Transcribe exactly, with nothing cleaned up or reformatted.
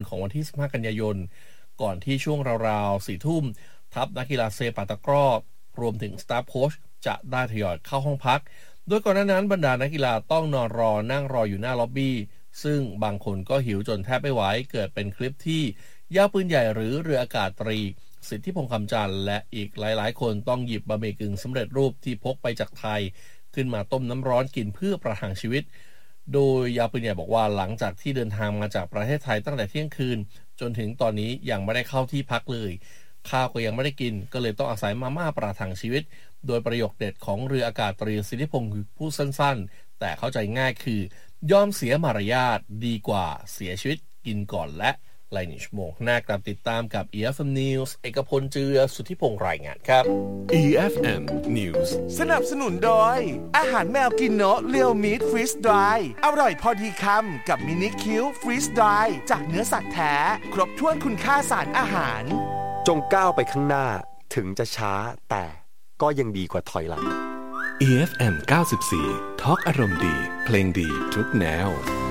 ของวันที่สิบห้ากันยายนก่อนที่ช่วงราวๆสี่ทุ่มทัพนักกีฬาเซปักตะกร้อรวมถึงสตาฟโค้ชจะได้ทยอยเข้าห้องพักโดยก่อนหน้านั้นบรรดานักกีฬาต้องนอนรอนั่งรออยู่หน้าล็อบบี้ซึ่งบางคนก็หิวจนแทบไม่ไหวเกิดเป็นคลิปที่ย่าปืนใหญ่หรือเรืออากาศตรีสิทธิพงษ์คำจันทร์และอีกหลายๆคนต้องหยิบบะหมี่กึ่งสำเร็จรูปที่พกไปจากไทยขึ้นมาต้มน้ำร้อนกินเพื่อประทังชีวิตโดยยาปืนใหญ่บอกว่าหลังจากที่เดินทางมาจากประเทศไทยตั้งแต่เที่ยงคืนจนถึงตอนนี้ยังไม่ได้เข้าที่พักเลยข้าวก็ยังไม่ได้กินก็เลยต้องอาศัยมาม่าประทังชีวิตโดยประโยคเด็ดของเรืออากาศตรีสิทธิพงษ์พูดสั้นๆแต่เข้าใจง่ายคือยอมเสียมารยาทดีกว่าเสียชีวิตกินก่อนและไลน์ชั่วโมงหน้ากลับติดตามกับ อี เอฟ เอ็ม News เอกพลเจือสุทธิพงษ์รายงานครับอี เอฟ เอ็ม News สนับสนุนโดยอาหารแมวกินโนะเรียวมีทฟรีสดรายอร่อยพอดีคำกับมินิคิวฟรีสดรายจากเนื้อสัตว์แท้ครบถ้วนคุณค่าสารอาหารจงก้าวไปข้างหน้าถึงจะช้าแต่ก็ยังดีกว่าถอยหลังอี เอฟ เอ็ม เก้าสิบสี่ ทอล์กอารมณ์ดีเพลงดีทุกแนว